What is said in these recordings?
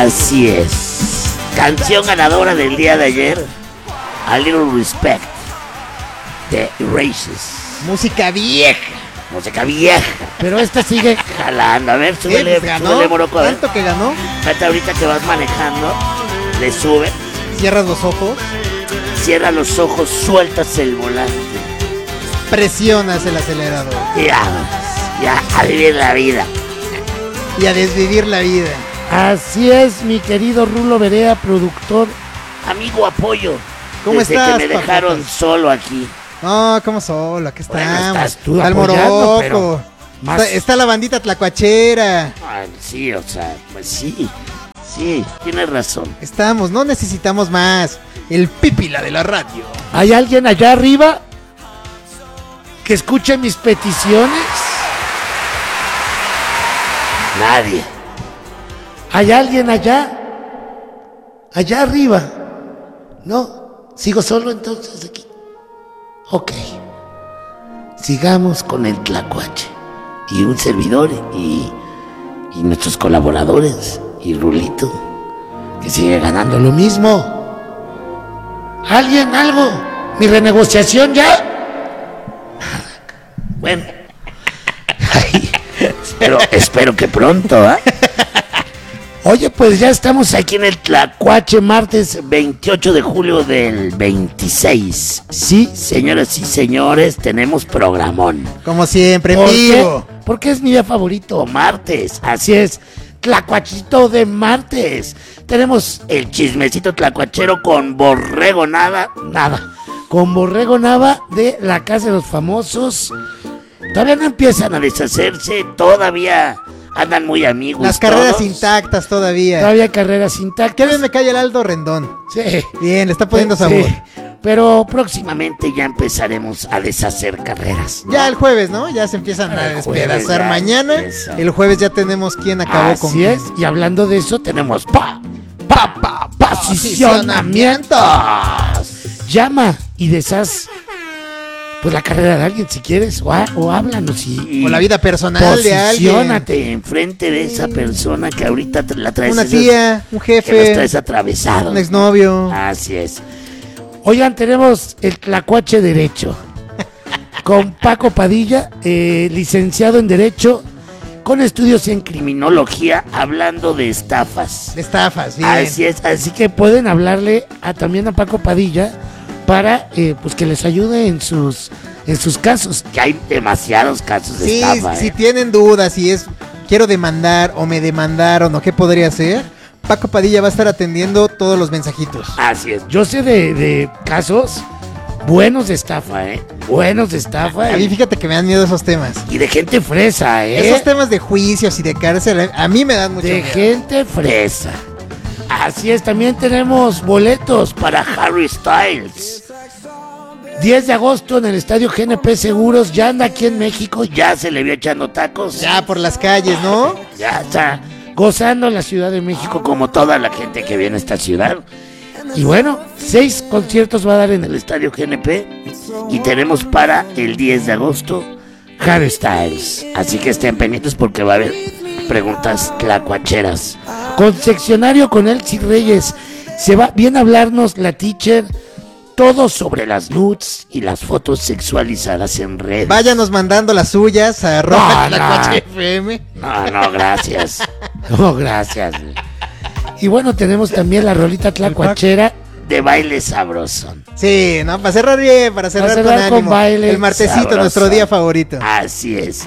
Así es. Canción ganadora del día de ayer, A Little Respect, de Erasures. Música vieja. Música vieja. Pero esta sigue jalando. A ver, súbele, Pues ganó. súbele, Morocco. Tanto que ganó. Fíjate, ahorita que vas manejando, le sube, Cierras los ojos. cierra los ojos, sueltas el volante. Presionas el acelerador. Y ya, a vivir la vida. Y a desvivir la vida. Así es, mi querido Rulo Berea, productor. Amigo, apoyo. ¿Cómo Desde estás, que me dejaron papá? solo aquí. No, ¿cómo solo? Aquí Bueno, estamos. estás tú Al apoyando, Morocco. pero más- Está la bandita tlacuachera. Ah, sí, o sea, pues sí. Sí, tienes razón. Estamos, no necesitamos más. El pípila de la radio. ¿Hay alguien allá arriba que escuche mis peticiones? Nadie. ¿Hay alguien allá? Allá arriba. No, sigo solo entonces aquí. Ok. Sigamos con el tlacuache. Y un servidor y nuestros colaboradores. Y Rulito, que sigue ganando lo mismo. ¿Alguien algo? ¿Mi renegociación ya? Bueno. Ay, espero que pronto, ¿ah? Oye, pues ya estamos aquí en el Tlacuache, martes 28 de julio del 26. Sí, señoras y señores, tenemos programón. Como siempre, en ¿Por vivo. qué? Porque es mi día favorito. Martes, así es, Tlacuachito de martes. Tenemos el chismecito tlacuachero con Borrego Nada. Con Borrego Nava de la Casa de los Famosos. Todavía no empiezan a deshacerse, todavía andan muy amigos. Las carreras todos. intactas todavía. Todavía hay carreras intactas. ¿Qué bien me cae el Aldo Rendón? Sí. Bien, le está poniendo sabor. Sí. Pero próximamente ya empezaremos a deshacer carreras, ¿no? Ya el jueves, ¿no? Ya se empiezan a El jueves despedazar ya mañana. empieza. El jueves ya tenemos quién acabó con Así es. Y hablando de eso, tenemos posicionamientos. Llama y deshaz pues la carrera de alguien si quieres, o háblanos y o la vida personal de alguien. Posiciónate enfrente de esa persona que ahorita la traes. Una tía, un Que los jefe, traes atravesados. un exnovio. Así es. Oigan, tenemos el Tlacuache Derecho con Paco Padilla, licenciado en Derecho, Con estudios en criminología, hablando de estafas. De estafas, bien. Así es, así que pueden hablarle también a Paco Padilla para pues que les ayude en sus casos. que hay demasiados casos de Sí, estafa. si tienen dudas, si es quiero demandar o me demandaron o qué podría ser, Paco Padilla va a estar atendiendo todos los mensajitos. Así es. Yo sé de casos buenos de estafa, buenos de estafa. A mí fíjate que me dan miedo esos temas. Y de gente fresa, Esos temas de juicios y de cárcel, a mí me dan mucho de miedo. gente fresa. Así es, también tenemos boletos para Harry Styles. 10 de agosto en el estadio GNP Seguros, ya anda aquí en México, Ya se le vio echando tacos. Ya por las calles, ¿no? Ya está gozando en la Ciudad de México. como toda la gente que viene a esta ciudad. Y bueno, 6 conciertos va a dar en En el estadio GNP. Y tenemos para el 10 de agosto Harry Styles. Así que estén pendientes porque va a haber preguntas tlacuacheras. con seccionario con Elsie Reyes. Viene a hablarnos la teacher. Todo sobre las nudes y las fotos sexualizadas en redes. Váyanos mandando las suyas a No, @tlacuache.fm. No, gracias. No, gracias. Y bueno, tenemos también la rolita tlacuachera. De baile sabroso. Sí, ¿no? Para cerrar bien, para cerrar, cerrar con con ánimo. baile El martesito, sabroso. nuestro día favorito. Así es.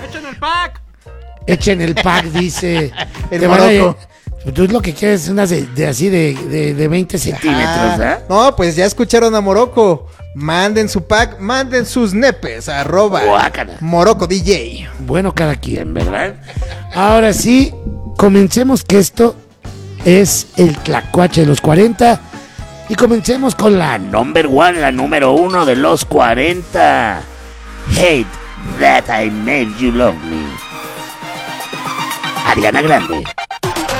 Echen el pack, dice. El Te van a- Morocco. Tú lo que quieres es unas así de 20 centímetros, Centímetros, Ah, ¿eh? no, pues ya escucharon a Morocco. Manden su pack, manden sus nepes a Guácala. Morocco DJ. Bueno, cada quien, ¿verdad? Ahora sí, comencemos que esto es el Tlacuache de los 40. Y comencemos con la Number one, la número 1 de los 40. Hate that I made you love me. Ariana Grande.